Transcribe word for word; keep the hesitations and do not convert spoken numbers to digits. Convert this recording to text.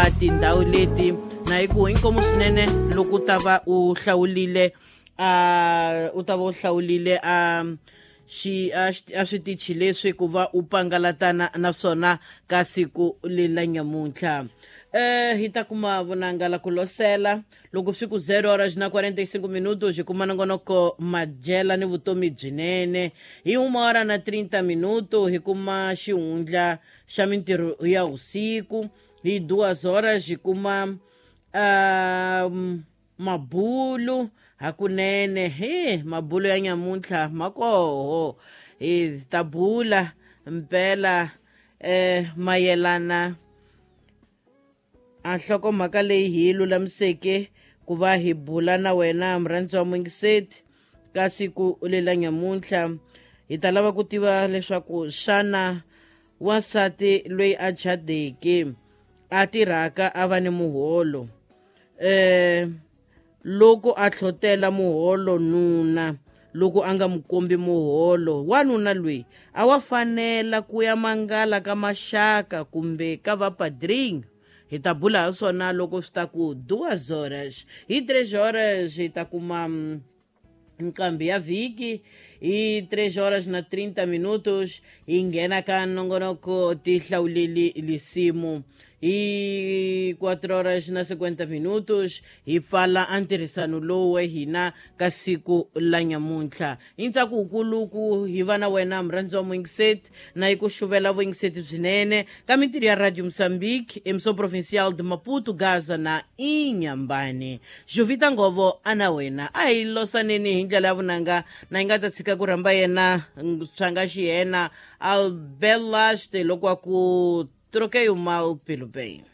ka tindhawu leti na hi ku inkomu swinene loko ta va u hlawulile a u ta va u hlawulile a xi a switichi leswi ku va u pangalatana naswona ka siku lela nyamuntlha. Eh hi ta kuma vonangala ku losela loko swi ku zero horas na quarenta e cinco minutos hi kuma nongonoko madyela ni vutomi byinene hi uma hora na trinta minuto hi kuma xihundla xa mintirho ya usiku hi duas horas hi kuma um, mabulu hakunene he mabulu ya nyamuntlha makoho hi tabula mpela eh mayelana a nhlokomhaka leyi hi lulamiseke ku va hi bula na wena murhandzi wa Mwingiseti ka siku lela nyamuntlha. Hi ta lava ku tiva leswaku xana wansati loyi a chadeke a tirhaka a va ni muholo eh loko a tlhotela muholo nuna loko a nga mukombi muholo wanuna loyi a wa fanela ku ya mangala ka maxaka kumbe ka vapadrini. Hi ta bula ha swona loko swi ta ku duas horas hi três horas hi ta kuma nqambi ya vhiki hi três horas na trinta minutos hi nghena ka nongonoko ti hlawuleli lisimu hi quatro horas na cinquenta minutos hi pfala antirhisano lowu wa hina ka siku la nyamuntlha. Hi ntsako wukuluku hi va na wena murhandzi wa Mwingiseti na hi ku xuvela vuyingiseti byinene ka mintirho ya Radio Moçambique emissão provincial de Maputo, Gaza na Inhambane. Jovita Ngovo ana wena a hi losaneni hi ndlela ya vunanga na hi nga ta tshika ku rhamba yena swanga xi hena Albelaste loko a ku troquei o mal pelo bem.